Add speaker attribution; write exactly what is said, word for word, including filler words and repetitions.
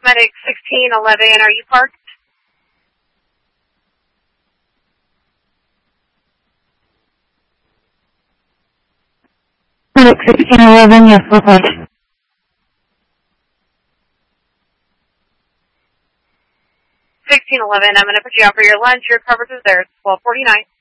Speaker 1: Medic sixteen eleven, are you parked?
Speaker 2: Medic sixteen eleven, yes, we're parked.
Speaker 1: sixteen eleven, I'm going to put you out for your lunch. Your coverage is there. It's twelve forty-nine.